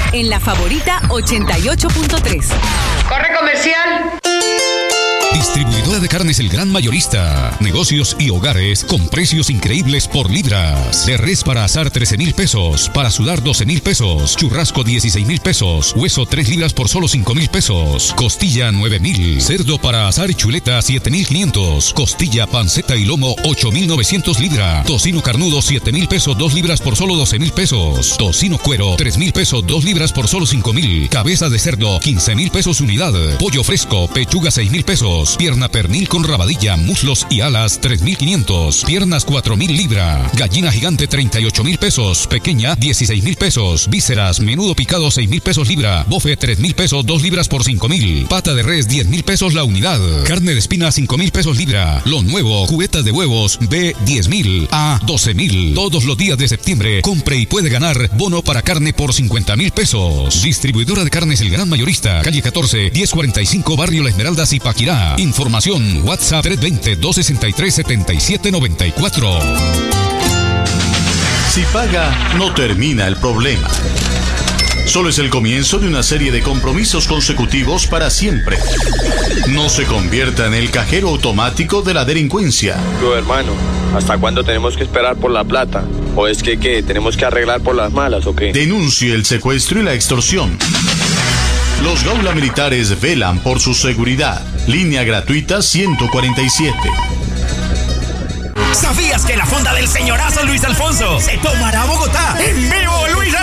en La Favorita 88.3. ¡Corre comercial! Distribuidora de carnes El Gran Mayorista. Negocios y hogares con precios increíbles por libras. De res para asar 13,000 pesos. Para sudar 12,000 pesos. Churrasco 16,000 pesos. Hueso 3 libras por solo 5,000 pesos. Costilla 9,000. Cerdo para asar y chuleta 7,500. Costilla, panceta y lomo 8,900 libras. Tocino carnudo 7,000 pesos 2 libras por solo 12,000 pesos. Tocino cuero 3,000 pesos 2 libras por solo 5,000. Cabeza de cerdo 15,000 pesos unidad. Pollo fresco, pechuga 6,000 pesos. Pierna pernil con rabadilla, muslos y alas 3,500. Piernas 4,000 libras. Gallina gigante 38,000 pesos. Pequeña 16,000 pesos. Vísceras, menudo picado 6,000 pesos libra. Bofe 3,000 pesos 2 libras por 5,000. Pata de res 10,000 pesos la unidad. Carne de espina 5,000 pesos libra. Lo nuevo, cubetas de huevos B 10,000 a 12,000. Todos los días de septiembre compre y puede ganar bono para carne por 50,000 pesos. Distribuidora de carnes El Gran Mayorista. Calle 14, 1045, Barrio La Esmeralda, Zipaquirá. Información WhatsApp 320-263-7794. Si paga, no termina el problema. Solo es el comienzo de una serie de compromisos consecutivos para siempre. No se convierta en el cajero automático de la delincuencia. Pero hermano, ¿hasta cuándo tenemos que esperar por la plata? ¿O es que qué? ¿Tenemos que arreglar por las malas o qué? Denuncie el secuestro y la extorsión. Los Gaula Militares velan por su seguridad. Línea gratuita 147. ¿Sabías que la fonda del señorazo Luis Alfonso se tomará Bogotá? ¡En vivo, Luis